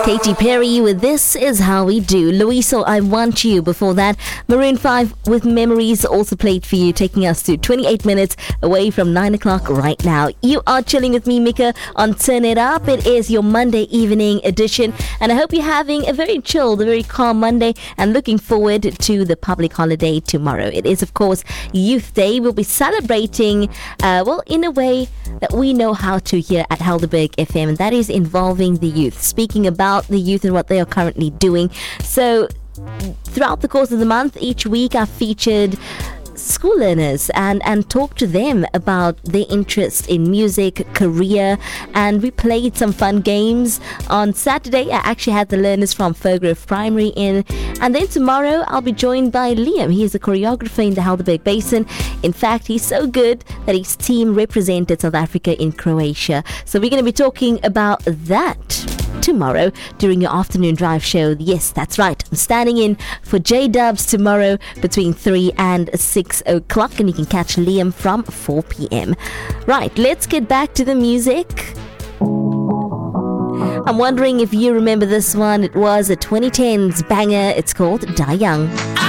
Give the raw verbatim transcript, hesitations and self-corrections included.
Katy Perry with This Is How We Do. Luiso, I Want You. Before that, Maroon five with Memories also played for you, taking us to twenty-eight minutes away from nine o'clock right now. You are chilling with me, Mika, on Turn It Up. It is your Monday evening edition, and I hope you're having a very chilled, a very calm Monday and looking forward to the public holiday tomorrow. It is, of course, Youth Day. We'll be celebrating, uh, well, in a way that we know how to here at Helderberg F M, and that is involving the youth, speaking about the youth and what they are currently doing. So throughout the course of the month, each week I've featured school learners and and talked to them about their interest in music, career, and we played some fun games. On Saturday, I actually had the learners from Fairgrove Primary in, and then tomorrow I'll be joined by Liam. He is a choreographer in the Helderberg Basin. In fact, he's so good that his team represented South Africa in Croatia. So we're going to be talking about that tomorrow during your afternoon drive show. Yes, that's right. I'm standing in for J-Dubs tomorrow between three and six o'clock, and you can catch Liam from four p.m. Right, let's get back to the music. I'm wondering if you remember this one. It was a twenty tens banger. It's called Die Young.